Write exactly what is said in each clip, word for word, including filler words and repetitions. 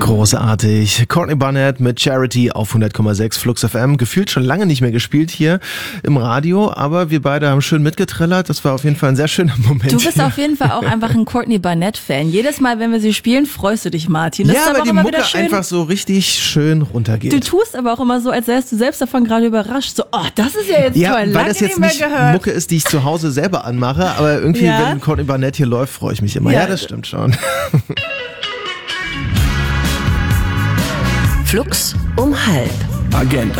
Großartig. Courtney Barnett mit Charity auf hundert Komma sechs Flux F M. Gefühlt schon lange nicht mehr gespielt hier im Radio, aber wir beide haben schön mitgetrellert. Das war auf jeden Fall ein sehr schöner Moment. Du bist hier auf jeden Fall auch einfach ein Courtney Barnett-Fan. Jedes Mal, wenn wir sie spielen, freust du dich, Martin. Das ja, ist aber weil die immer Mucke wieder schön. einfach so richtig schön runtergeht. Du tust aber auch immer so, als wärst du selbst davon gerade überrascht. So, oh, das ist ja jetzt ja, toll. weil Lange das jetzt nicht mehr nicht gehört. Mucke ist, die ich zu Hause selber anmache, aber irgendwie, Ja? wenn Courtney Barnett hier läuft, freue ich mich immer. Ja, Ja. das stimmt schon. Flux um halb. Agenda.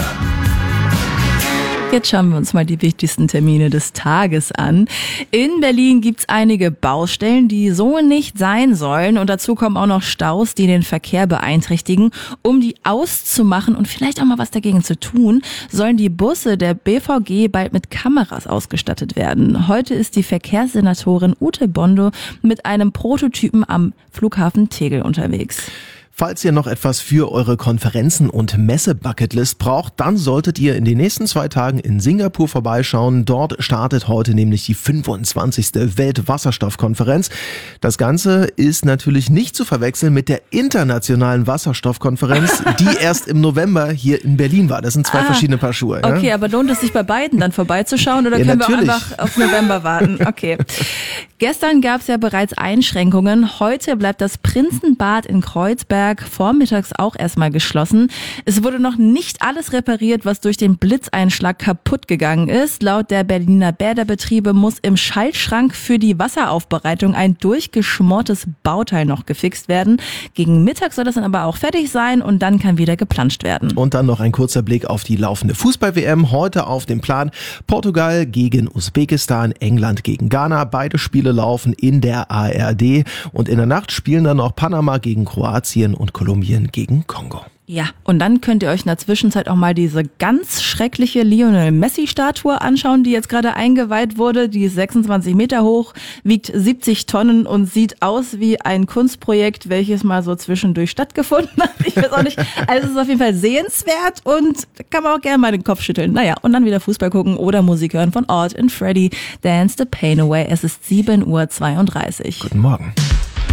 Jetzt schauen wir uns mal die wichtigsten Termine des Tages an. In Berlin gibt's einige Baustellen, die so nicht sein sollen. Und dazu kommen auch noch Staus, die den Verkehr beeinträchtigen. Um die auszumachen und vielleicht auch mal was dagegen zu tun, sollen die Busse der B V G bald mit Kameras ausgestattet werden. Heute ist die Verkehrssenatorin Ute Bondo mit einem Prototypen am Flughafen Tegel unterwegs. Falls ihr noch etwas für eure Konferenzen und Messe-Bucketlist braucht, dann solltet ihr in den nächsten zwei Tagen in Singapur vorbeischauen. Dort startet heute nämlich die fünfundzwanzigste Weltwasserstoffkonferenz. Das Ganze ist natürlich nicht zu verwechseln mit der internationalen Wasserstoffkonferenz, die erst im November hier in Berlin war. Das sind zwei Ah, verschiedene Paar Schuhe. Ja? Okay, aber lohnt es sich bei beiden dann vorbeizuschauen oder Ja, können natürlich. wir auch einfach auf November warten? Okay. Gestern gab es ja bereits Einschränkungen. Heute bleibt das Prinzenbad in Kreuzberg vormittags auch erstmal geschlossen. Es wurde noch nicht alles repariert, was durch den Blitzeinschlag kaputt gegangen ist. Laut der Berliner Bäderbetriebe muss im Schaltschrank für die Wasseraufbereitung ein durchgeschmortes Bauteil noch gefixt werden. Gegen Mittag soll das dann aber auch fertig sein und dann kann wieder geplanscht werden. Und dann noch ein kurzer Blick auf die laufende Fußball-W M. Heute auf dem Plan Portugal gegen Usbekistan, England gegen Ghana. Beide Spiele laufen in der A R D. Und in der Nacht spielen dann noch Panama gegen Kroatien und Kolumbien gegen Kongo. Ja, und dann könnt ihr euch in der Zwischenzeit auch mal diese ganz schreckliche Lionel Messi-Statue anschauen, die jetzt gerade eingeweiht wurde. Die ist sechsundzwanzig Meter hoch, wiegt siebzig Tonnen und sieht aus wie ein Kunstprojekt, welches mal so zwischendurch stattgefunden hat. Ich weiß auch nicht. Also es ist auf jeden Fall sehenswert und da kann man auch gerne mal den Kopf schütteln. Naja, und dann wieder Fußball gucken oder Musik hören von Ort and Freddy. Dance the Pain Away. Es ist sieben Uhr zweiunddreißig. Guten Morgen.